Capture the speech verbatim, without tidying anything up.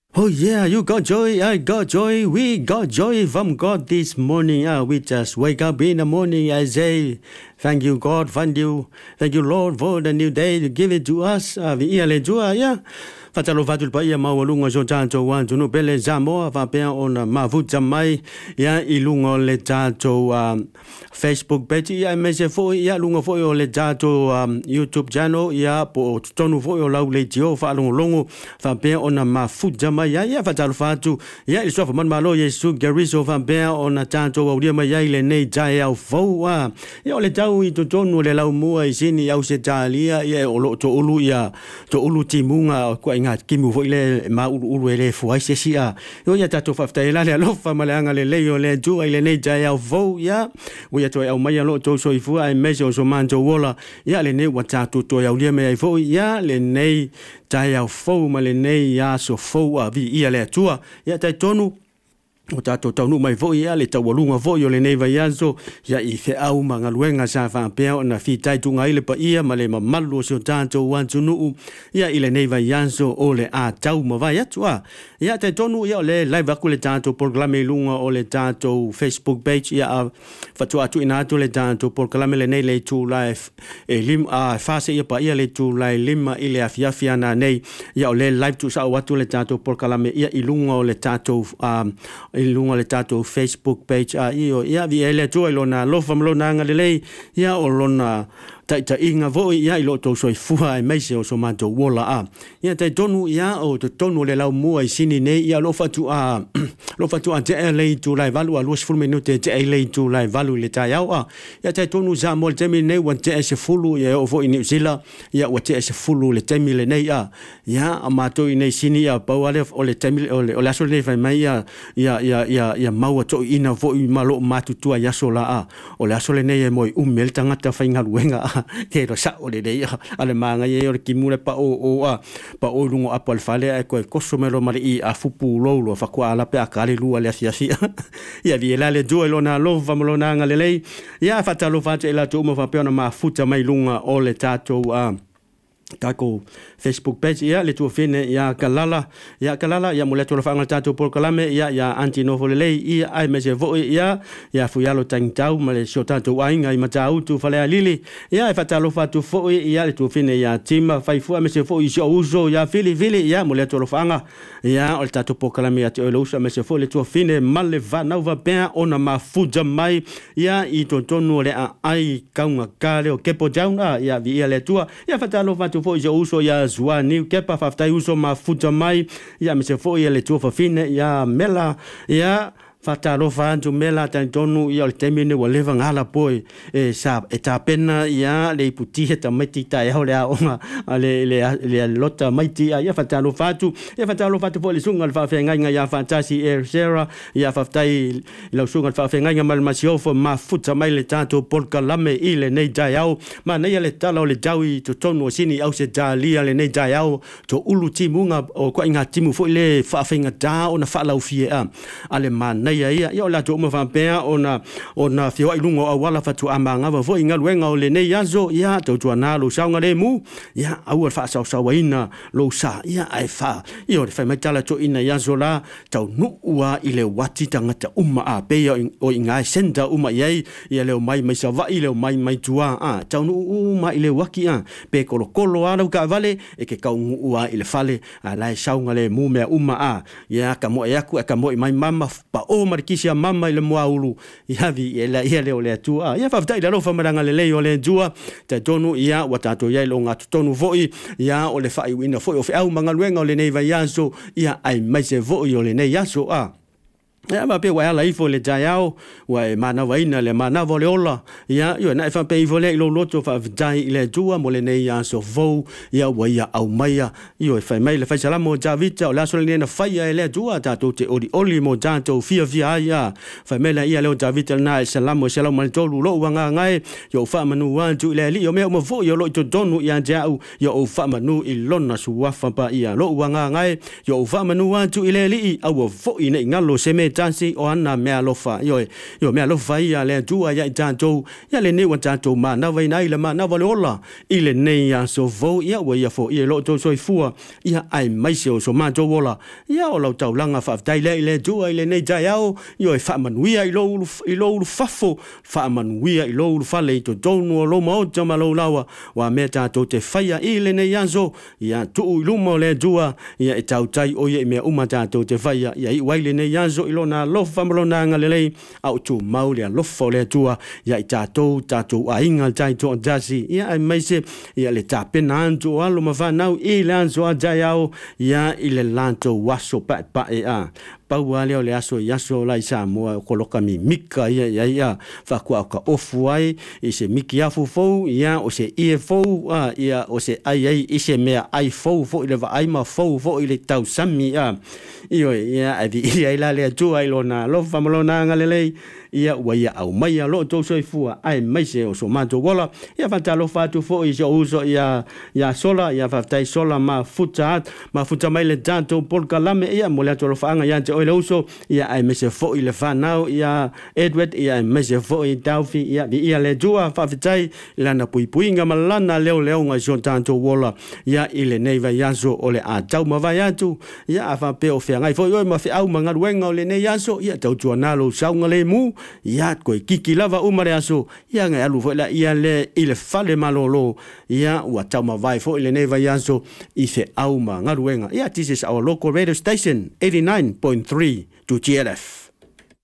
Oh yeah, you got joy, I got joy, we got joy from God this morning. Uh, we just wake up in the morning, I say, thank you God, thank you, thank you Lord for the new day to give it to us. Uh, we hear it, yeah. Fatalo fatul pa ia mawalunga so tanto wan tunu pele zamo fa pe ona mavuta mai ya ilungo le tato um, Facebook page ya mese fo ya lunga fo le tato um, YouTube channel ya po tonu fo la le tio fa longo longo fa pe ona mafuta mai ya ya fatalo fatu ya iso fa man malo yesu geriso fa pe ona tato wa dia mai ya ile nei ja ya fo wa ya le tau i to tonu le lau mua i sini ya se talia ya o to ulu ya to ulu timunga ko nga kimu foi le ma ulu le foi se sia yo ya tato fafta la le lo fa malanga le le yo le tu ile nei ja ya vo ya wo ya to ya mai lo to so ifu ai me so manjo wola ya le nei wa tato to ya le me vo ya le nei ja ya vo ma le nei ya so vo a vi ia le tua ya ta tonu o tato tau nu mai foi ya le tau walunga foi o le nei vai anso ya i fe au manga luenga sa fa pe na fi tai tunga ile pa ia ma le mamalu so tanto wan tunu ya ile nei vai anso o le a tau ma vai atua ya te tonu ya le live aku le tanto programe lunga o le tanto Facebook page ya fatu atu ina atu le tanto programe le nei le tu live e lim a fase ia pa ia le tu live lima ile afia fia na nei ya le live tu sa watu le tanto programe ia ilunga o le tanto um ilunga le tato Facebook page a io ia vi ele tu lona lo famlo na ngale ia o lona tai tai inga vo ia i lo to so fua e mai se o so manto wola a ia tai tonu ia o to tonu le lau mua i sini nei ia lo fatu a lo fatu a te ele tu lai valu a los fulme no te te ele tu lai valu le tai au a ia tai tonu za mo te mi nei wan te se fulu ia o vo i New Zealand ia wa te se fulu le te mi le nei a ia a mato i nei sini a pa wale o le te mi o le o la so le fa mai ia ia ia ia ia mau to ina vo i malo matu tu ia so la a o la so le nei mo i umel tanga ta fa inga luenga ke ro sa o le dei ale manga ye o ki mule pa o o a pa o lungo apal fale e ko koso melo mari i a fupu lo lo fa kwa la pe akale lu ale sia sia ya vi la le do lo na lo va mo na ngale le ya fa ta lo fa te la to mo fa pe ona ma futa mai lunga o le tato a tako Facebook page ya le tu fine ya kalala ya kalala ya mule to fa ngal tato por kalame ya ya anti no volele ya ai me se vo ya ya fu ya lo tang tau male so tato wa inga ma tau tu fa le lili ya fa talo fa tu fo ya le tu fine ya tima fa fu me se fo so uso ya fili fili ya mule to fa nga ya o tato por kalame ya te lo so me se fo le tu fine male va na va ben ona ma fuja mai ya i to tonu le ai kaunga kale o kepo jauna ya vi ya le tu ya fa talo fa fo jo uso ya zuani ke pa fa uso mafuta mai ya me se fo ya le tu fa fine ya mela ya fatalo fantu mela tantonu ya le temine wa leva ngala poi e sa eta pena ya le puti ta meti ta ya le ona le le le lota meti ya fatalo fatu ya fatalo fatu po le sunga fa fe nga ya fantasi air sera ya fatai le sunga fa fe nga mal masio fo mafuta mai le tanto por kalame ile nei jao ma nei le talo le jawi to tonu sini au se jalia le nei jao to ulu timunga o ko inga timu fo le fa fe nga da ona fa la ufia ale man ia ia ia la to mo fa pe ona ona fio ilungo awala fatu amanga va vo inga luenga o le nei yazo ia to tuana lo saunga le mu ia au fa sa sa waina lo sa ia ai fa io le fa mai tala to ina yazo la tau nu ua ile wati tangata umma a pe o inga senda umma ia ia le mai mai sa va ile mai mai tua a tau nu umma ile waki a pe kolo kolo ala ka vale e ke ka ua ile fale a la saunga le mu me umma a ia ka mo ia ku ka mo mai mama pa o marikisia mama ile moaulu ia vi ela ia le ole tua ia fa tai lo fa maranga le le ole jua te tonu ia watato ia lo ngatu tonu voi ia ole fa i wina foi o fa au manga luenga ole nei vai yaso ia ai mai se voi ole nei yaso a ya ma pe wa la ifo le jao wa mana wa ina le mana vole ola ya yo na fa pe vole lo loto fa dai le tua mo le nei ya so vo ya wa ya au mai yo fa mai le fa sala mo javita o la so le na fa ya le tua ta to te ori oli mo janto fia fia ya fa mai la ia le javita na sala mo sala mo to lo wa nga ngai yo fa manu wa tu le li yo me mo vo yo lo to donu ya jao yo o fa manu i lona su wa fa pa ia lo wa nga ngai yo fa manu wa tu le li au vo i nei ngalo se me tansi o ana mea lofa yo yo mea lofa ia le tua ia tanto ia le ne wa tanto ma na vai nai le ma na vale ola ile nei ya so vo ia wa ia fo ia lo to so fua ia ai mai se o so ma to ola ia o lo tau langa fa dai le le tua ile nei dai ao yo e fa manuia i lo i lo fafo fa manuia i lo fa le to tonu lo mo to ma lo lawa wa me tanto te faia ile nei ya so ia tu lu mo le tua ia e tau tai o ia me uma tanto te faia ia i waile nei ya so ilo na lo fa mo na ngalele au tu mau le lo fo le tua ia i tato tato a inga tai to dasi ia ai mai se ia le tape na anto alo ma fa nau i le anso a jai au ia i le lanto waso pa pa e a pau ale o le aso i aso lai sa mua koloka mi mika ia ia ia fa kua ka ofu ai i se miki afu fou ia o se ie fou a ia o se ai ai i se mea ai fou fou i le va ai ma fou fou i le tau sami a io ia ai ia la le tu ai lona lo fa malona ngalele ia wa ia au mai lo to so fua ai mai se o so manto gola ia fa talo fa tu fo i so uso ia ia sola ia fa tai sola ma futa ma futa mai le tanto por kalame ia mo le to fa anga ia te o le uso ia ai mai se fo i le fa now ia Edward ia mai se fo i taufi ia ia le tua fa fitai lana pui puinga malana leo leo nga so tanto gola ia ile nei va yaso o le a tau ma va yatu ia fa pe o fe ngai fo yo ma fe au manga wenga o le nei yaso ia tau tuana lo saunga le mu ia ko kiki lava umare aso ia ngai alu fo la ia le ile fale malolo ia wa tau ma vai fo ile nei va yaso i fe au manga wenga ia this is our local radio station eighty-nine point three to G L F.